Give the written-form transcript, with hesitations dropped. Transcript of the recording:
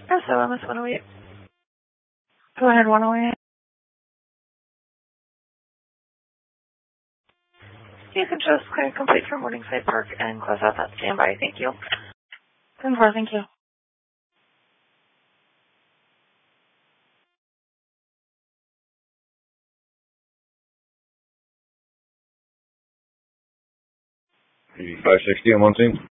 SOMS 108. Go ahead, 108. You can just clear and complete for Morningside Park and close out that standby. Thank you. 10-4, thank you. $560 on one team.